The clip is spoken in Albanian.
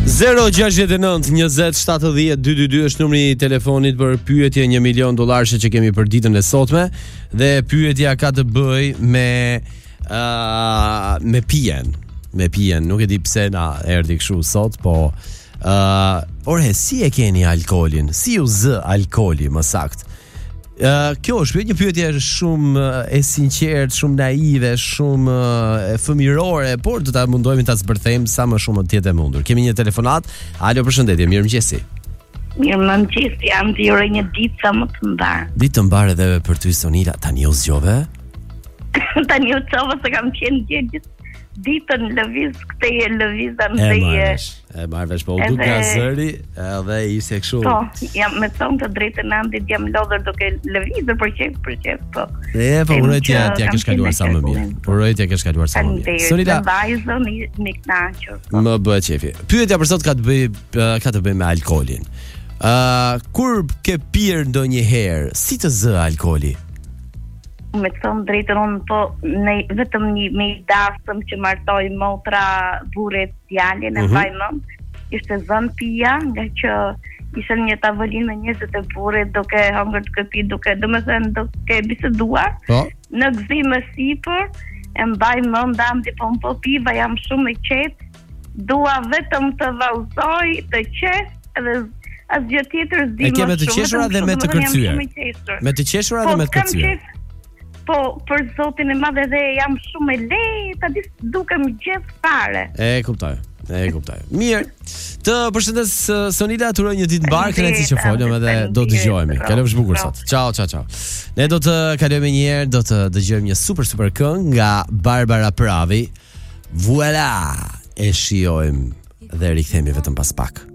06920702222 është numri i telefonit për pyetje $1 milion që kemi për ditën e sotme dhe pyetja ka të bëj me pijen. Me pijen, nuk e di pse na erdhi kështu sot, po orhe, si e keni alkoolin? Si u zë alkooli, më sakt? Kjo është një pyetje shumë e sinqert, shumë naive, shumë e fëmirore, por do ta mundohemi ta zbërthejmë sa më shumë të jetë e mundur. Kemi një telefonat. Alo, përshëndetje, mirëmëngjesi. Mirëmëngjes, jam të juroj një ditë sa më të mbar. Ditë të mbar edhe për ty Sonila, tani u zgjove? Tani u çova se kam qenë gjithë ditën lëviz këtej lëvizan dhe e marrësh po u duk nga zëri edhe ishte kështu. Po, jam me thonë të drejtën andit jam lodhur duke lëvizur për çep, po. Po uroj t'ja kesh kaluar sa më mirë. Uroj t'ja kesh kaluar sa më mirë. Sonila, vajzën me kënaqur. Më bëhet qefi. Pyetja për sot ka të bëjë me alkoolin. Kur ke pirë ndonjëherë, si të zë alkooli? Me të thonë drejtën unë, po vetëm me i dasëm që martoj motra burret djalin e vajmën, ishte zënë pija, nga që ishte një tavolinë me 20 burrit duke hëngër duke pi, duke duke biseduar, në gzim më sipër, e mbaj mend po piva, jam shumë e qetë, dua vetëm të vallëzoj, të qes, edhe asgjë tjetër s'di më shumë. E ke me të qeshura dhe me të kërcyer? Me të qeshura dhe me të kërcyer? Po, për zotin e madhe dhe jam shumë e lehtë, dukem gjithë fare. E kuptoj. Mirë. Të përshëndes Sonila, të uroj një ditë mbar, kënaqësi që folëm edhe do të dëgjohemi. Kalofsh bukur sot. Ciao. Ne do të kalojmë një herë, do të dëgjojmë një super këngë nga Barbara Pravi. Voilà! E shijojmë dhe rikthehemi vetëm pas pak.